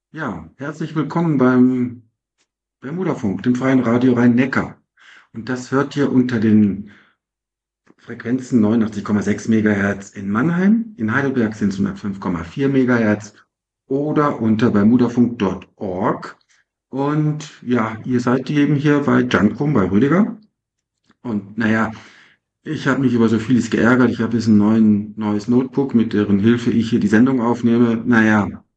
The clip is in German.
Ja, herzlich willkommen beim Bermudafunk, dem freien Radio Rhein-Neckar. Und das hört ihr unter den Frequenzen 89,6 Megahertz in Mannheim, in Heidelberg sind es 105,4 Megahertz oder unter bermudafunk.org. Und ja, ihr seid eben hier bei Junkrum, bei Rüdiger. Und naja, ich habe mich über so vieles geärgert. Ich habe jetzt ein neues Notebook, mit deren Hilfe ich hier die Sendung aufnehme. Naja,